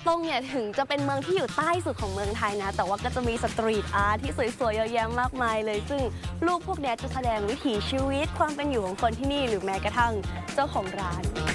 ตงเนี่ยถึงจะเป็นเมืองที่อยู่ใต้สุดของเมืองไทยนะแต่ว่าก็จะมีสตรีทอาร์ตที่สวยๆเยอะแยะมากมายเลยซึ่งรูปพวกนี้จะแสดงวิถีชีวิตความเป็นอยู่ของคนที่นี่หรือแม้กระทั่งเจ้าของร้าน